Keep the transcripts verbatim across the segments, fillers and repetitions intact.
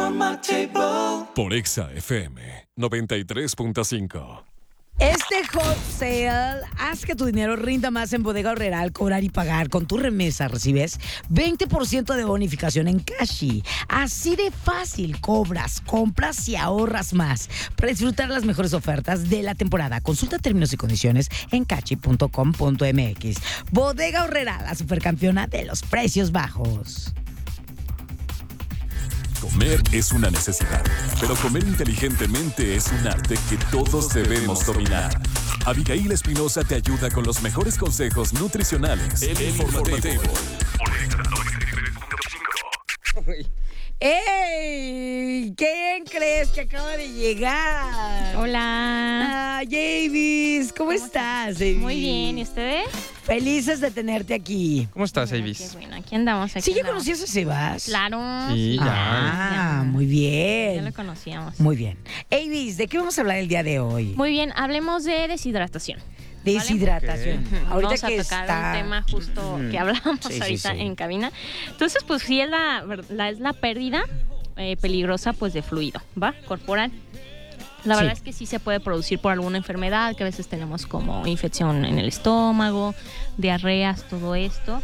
on my table. Por Exa F M noventa y tres punto cinco. Este hot sale hace que tu dinero rinda más en Bodega Aurrera al cobrar y pagar. Con tu remesa recibes veinte por ciento de bonificación en Cashi. Así de fácil, cobras, compras y ahorras más. Para disfrutar las mejores ofertas de la temporada, consulta términos y condiciones en cachi punto com punto m x. Bodega Aurrera, la supercampeona de los precios bajos. Comer es una necesidad, pero comer inteligentemente es un arte que todos debemos dominar. Abigail Espinosa te ayuda con los mejores consejos nutricionales. El Informativo. ¡Ey! ¿Quién crees que acaba de llegar? Hola. Ah, Javis, ¿cómo, ¿Cómo estás, Javis? Muy bien, ¿y ustedes? Felices de tenerte aquí. ¿Cómo estás, Bueno, Avis? qué bueno, aquí andamos. Aquí ¿Sí ya andamos. conocías a Sebas? Claro. Sí, ya. Ah, muy Ya bien. lo conocíamos. Muy bien. Avis, ¿de qué vamos a hablar el día de hoy? Muy bien, hablemos de deshidratación. Deshidratación. Okay. Ahorita Vamos a que tocar está... un tema justo Ujú. que hablamos Sí, sí, ahorita sí. en cabina. Entonces, pues sí es la, la, es la pérdida eh, peligrosa pues de fluido, ¿va? Corporal. La Sí. verdad es que sí se puede producir por alguna enfermedad, que a veces tenemos como infección en el estómago, diarreas, todo esto.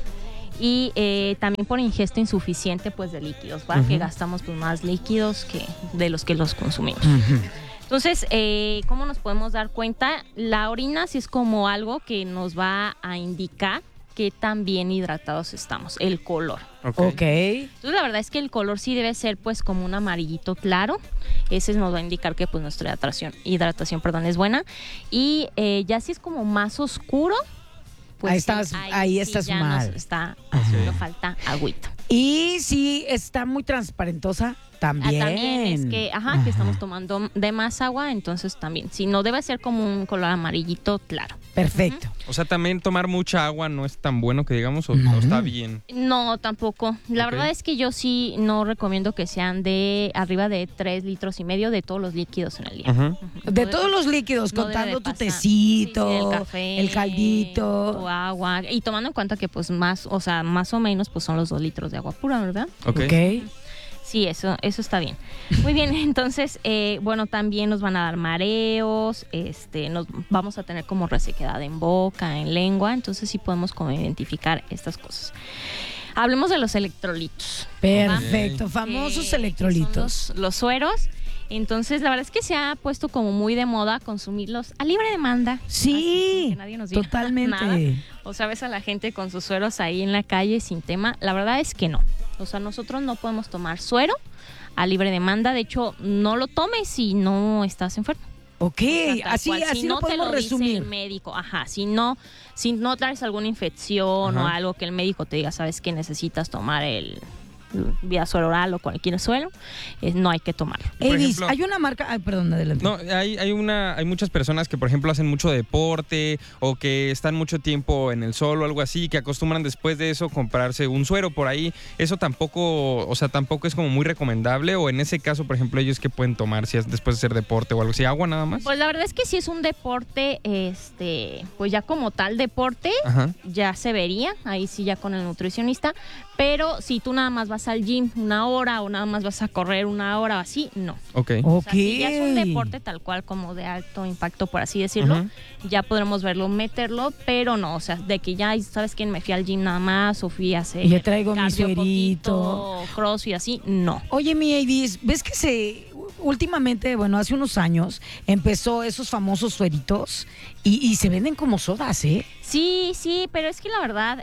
Y eh, también por ingesta insuficiente pues de líquidos, ¿va? Ujú. Que gastamos pues más líquidos que de los que los consumimos. Ujú. Entonces, eh, ¿cómo nos podemos dar cuenta? La orina sí es como algo que nos va a indicar qué tan bien hidratados estamos, el color. Ok. Ok. Entonces, la verdad es que el color sí debe ser pues como un amarillito claro. Ese nos va a indicar que pues nuestra hidratación, hidratación perdón, es buena. Y eh, ya si es como más oscuro, pues Ahí sí, estás- ahí sí estás ya mal. nos está Ajá. haciendo falta agüita. Y si está muy transparentosa, también. Ah, también es que, ajá, que estamos tomando de más agua, entonces también. Si no, debe ser como un color amarillito claro. Perfecto. O sea, también tomar mucha agua no es tan bueno que digamos, o, No. o está bien. No, tampoco. La Ok. verdad es que yo sí no recomiendo que sean de arriba de tres litros y medio de todos los líquidos en el día. Ujú. Ujú. De No todos los líquidos, no debe contando de tu pasar. tecito, Sí, sí, el café, el caldito. tu agua. Y tomando en cuenta que pues más, o sea, más o menos pues son los dos litros de agua pura, ¿verdad? Ok. Ok. Sí, eso, eso está bien. Muy bien, entonces, eh, bueno, también nos van a dar mareos, este, nos vamos a tener como resequedad en boca, en lengua, entonces sí podemos como identificar estas cosas. Hablemos de los electrolitos. Perfecto. Ok. Famosos que- que electrolitos. son Los, los sueros. Entonces, la verdad es que se ha puesto como muy de moda consumirlos a libre demanda. Así, sin Sí, que nadie nos diga totalmente. nada. O sea, ves a la gente con sus sueros ahí en la calle sin tema. La verdad es que no. O sea, nosotros no podemos tomar suero a libre demanda. De hecho, no lo tomes si no estás enfermo. Ok, O sea, tal así, cual. así Si lo no te podemos lo dice resumir. el médico, ajá, si no, si no traes alguna infección o Ajá. algo que el médico te diga, sabes que necesitas tomar el vía suero oral o cualquier suero, eh, no hay que tomarlo. Por Avis, ejemplo- hay una marca. Ay, perdón, adelante. No, hay, hay una, hay muchas personas que, por ejemplo, hacen mucho deporte o que están mucho tiempo en el sol o algo así, que acostumbran después de eso comprarse un suero por ahí. Eso tampoco, o sea, tampoco es como muy recomendable. O en ese caso, por ejemplo, ellos que pueden tomar si es después de hacer deporte o algo así, agua nada más. Pues la verdad es que si es un deporte, este, pues ya como tal deporte, Ajá. ya se vería, ahí sí ya con el nutricionista, pero si tú nada más vas al gym una hora o nada más vas a correr una hora o así, no. Ok. O Ok. sea, si ya es un deporte tal cual como de alto impacto, por así decirlo, Ujú. ya podremos verlo, meterlo, pero no, o sea, de que ya, ¿sabes quién? Me fui al gym nada más o fui a hacer Y ya traigo mi cardio suerito. poquito, cross y así, no. Oye, mi Avis, ¿ves que se últimamente, bueno, hace unos años, empezó esos famosos sueritos y, y se venden como sodas, ¿eh? Sí, sí, pero es que la verdad,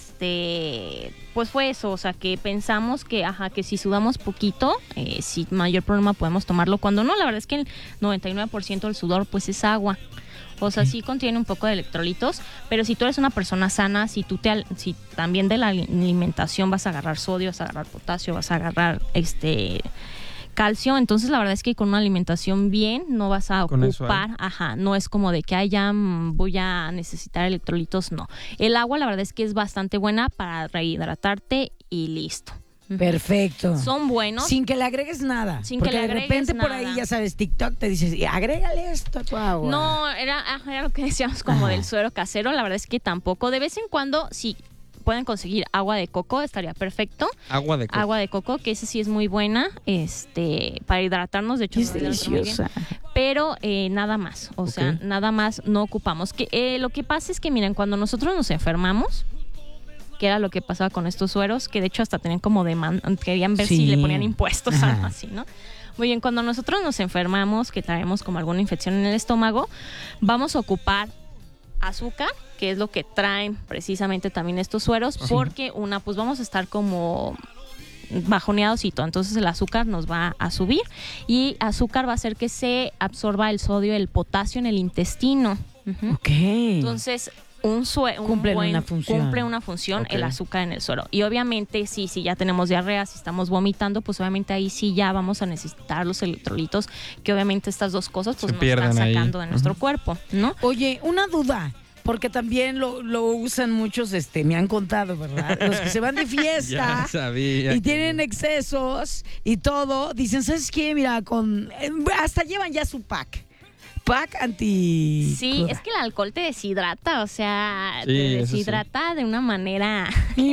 este, pues fue eso, o sea, que pensamos que, ajá, que si sudamos poquito, eh, sin mayor problema podemos tomarlo, cuando no, la verdad es que el noventa y nueve por ciento del sudor, pues es agua. O sea, sí contiene un poco de electrolitos, pero si tú eres una persona sana, si tú te, al- si también de la alimentación vas a agarrar sodio, vas a agarrar potasio, vas a agarrar, este, calcio, entonces la verdad es que con una alimentación bien no vas a Con eso, ¿eh? ocupar, ajá, no es como de que ay, ya mm, voy a necesitar electrolitos, no. El agua la verdad es que es bastante buena para rehidratarte y listo. Ujú. Perfecto. Son buenos. Sin que le agregues nada. Sin que porque le de agregues repente por ahí, nada. ya sabes, TikTok te dices, "Y agrégale esto a tu agua". No, era, ah, era lo que decíamos como Ajá. del suero casero, la verdad es que tampoco. De vez en cuando, sí. pueden conseguir agua de coco, estaría perfecto. Agua de coco. Agua de coco, que esa sí es muy buena este, para hidratarnos. De hecho, Es nos hidrata muy bien. deliciosa. Pero eh, nada más, o Ok. sea, nada más no ocupamos. Que, eh, lo que pasa es que, miren, cuando nosotros nos enfermamos, que era lo que pasaba con estos sueros, que de hecho hasta tenían como demanda, querían ver Sí. si le ponían impuestos, Ajá. algo así, ¿no? Muy bien, cuando nosotros nos enfermamos, que traemos como alguna infección en el estómago, vamos a ocupar azúcar, que es lo que traen precisamente también estos sueros, porque una, pues vamos a estar como bajoneados y todo, entonces el azúcar nos va a subir y azúcar va a hacer que se absorba el sodio, el potasio en el intestino. Ujú. Ok. Entonces, un, sue un Cumplen buen- una función. cumple una función Ok. el azúcar en el suero. Y obviamente, sí, si ya tenemos diarrea, si estamos vomitando, pues obviamente ahí sí ya vamos a necesitar los electrolitos, que obviamente estas dos cosas pues Se nos pierden están ahí. sacando de nuestro Ujú. cuerpo, ¿no? Oye, una duda. Porque también lo, lo usan muchos, este, me han contado, ¿verdad? Los que se van de fiesta Ya sabía. y que- tienen excesos y todo, dicen, ¿sabes qué? Mira, con eh, hasta llevan ya su pack. Pack anti. Sí, cruda. es que el alcohol te deshidrata, o sea, Sí, te eso sí. deshidrata de una manera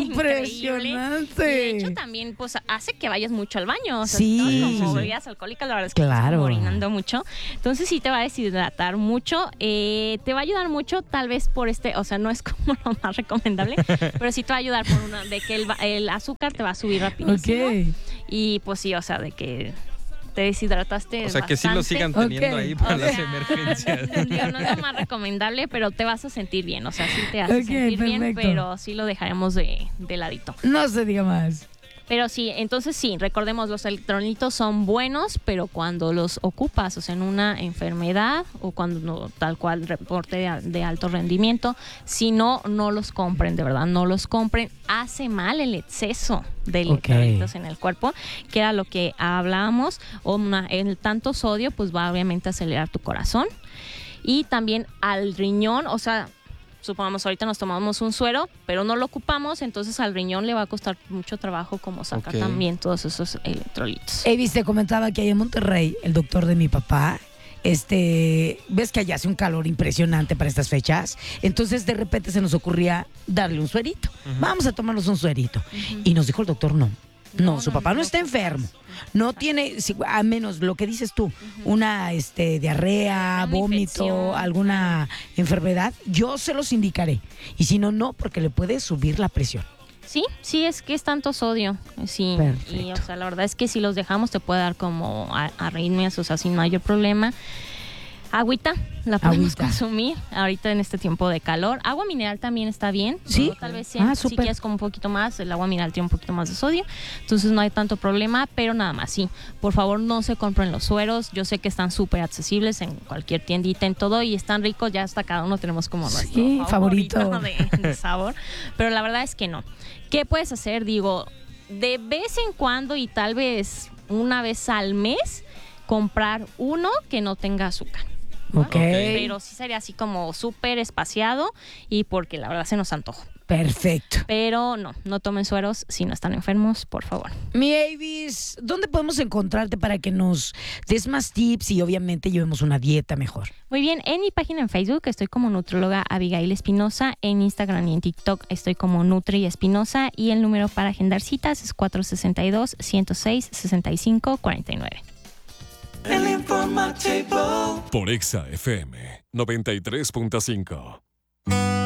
Impresionante. increíble. Y de hecho también pues hace que vayas mucho al baño, o sea, Sí. si estás Sí, como sí. bebidas alcohólicas, la verdad es que Claro. estás como orinando mucho. Entonces sí te va a deshidratar mucho, eh, te va a ayudar mucho tal vez por este, o sea, no es como lo más recomendable, pero sí te va a ayudar por una, de que el, va- el azúcar te va a subir rapidísimo. Ok. Y pues sí, o sea, de que te deshidrataste O sea, que sí lo bastante. sigan teniendo Ok. ahí para O las sea, emergencias. digo, no es lo más recomendable, pero te vas a sentir bien. O sea, sí te hace Ok, sentir bien, perfecto. pero sí lo dejaremos de, de ladito. No se diga más. Pero sí, entonces sí, recordemos, los electrolitos son buenos, pero cuando los ocupas, o sea, en una enfermedad o cuando no, tal cual reporte de, de alto rendimiento, si no, no los compren, de verdad, no los compren. Hace mal el exceso de Ok. electrolitos en el cuerpo, que era lo que hablábamos, o una- el tanto sodio, pues va obviamente a acelerar tu corazón. Y también al riñón, o sea, supongamos ahorita nos tomamos un suero, pero no lo ocupamos, entonces al riñón le va a costar mucho trabajo como sacar Ok. también todos esos electrolitos. Evis te comentaba que ahí en Monterrey, el doctor de mi papá, este, ves que allá hace un calor impresionante para estas fechas, entonces de repente se nos ocurría darle un suerito. Vamos a tomarnos un suerito. Y nos dijo el doctor, no. No, No, su no, papá no, no está ocupas. enfermo. No tiene, si- a menos lo que dices tú, una este, diarrea, Una vómito, infección. alguna enfermedad, yo se los indicaré. Y si no, no, porque le puede subir la presión. Sí, sí, es que es tanto sodio. Sí. Perfecto. Y o sea, la verdad es que si los dejamos te puede dar como a- arritmias, o sea, sin mayor problema. Agüita, la podemos Agüita. consumir ahorita en este tiempo de calor. Agua mineral también está bien. Sí. ¿no? Tal vez si, Ah, si súper. quieres como un poquito más, el agua mineral tiene un poquito más de sodio. Entonces no hay tanto problema, pero nada más, sí. Por favor, no se compren los sueros. Yo sé que están súper accesibles en cualquier tiendita, en todo, y están ricos. Ya hasta cada uno tenemos como nuestro Sí, favorito. de, de sabor. Pero la verdad es que no. ¿Qué puedes hacer? Digo, de vez en cuando y tal vez una vez al mes, comprar uno que no tenga azúcar. ¿no? Ok. Pero sí sería así como súper espaciado y porque la verdad se nos antojó. Perfecto. Pero no, no tomen sueros si no están enfermos, por favor. Mi Avis, ¿dónde podemos encontrarte para que nos des más tips y obviamente llevemos una dieta mejor? Muy bien, en mi página en Facebook estoy como nutróloga Abigail Espinosa, en Instagram y en TikTok estoy como Nutri Espinosa y el número para agendar citas es cuatro sesenta y dos, ciento seis, sesenta y cinco, cuarenta y nueve. El informativo. Por Exa F M noventa y tres punto cinco.